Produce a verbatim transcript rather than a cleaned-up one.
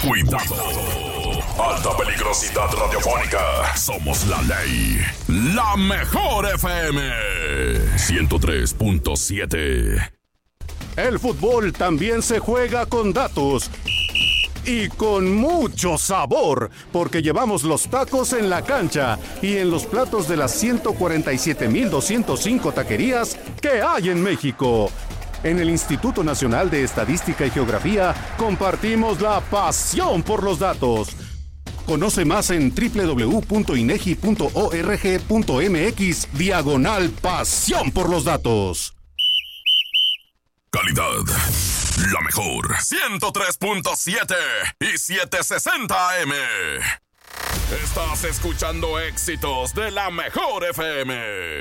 Cuidado. Alta peligrosidad radiofónica. Somos la ley. La mejor F M. ciento tres punto siete. El fútbol también se juega con datos. Y con mucho sabor, porque llevamos los tacos en la cancha y en los platos de las ciento cuarenta y siete mil doscientos cinco taquerías que hay en México. En el Instituto Nacional de Estadística y Geografía compartimos la pasión por los datos. Conoce más en doble u doble u doble u punto inegi punto org punto mx diagonal pasión por los datos. Calidad, la mejor. ciento tres punto siete y setecientos sesenta A M. Estás escuchando éxitos de la mejor F M.